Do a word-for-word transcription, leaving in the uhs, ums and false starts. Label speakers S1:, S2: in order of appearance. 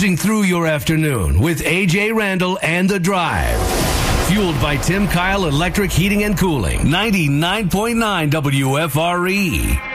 S1: cruising through your afternoon with A J Randall and The Drive. Fueled by Tim Kyle Electric Heating and Cooling. ninety-nine point nine W F R E.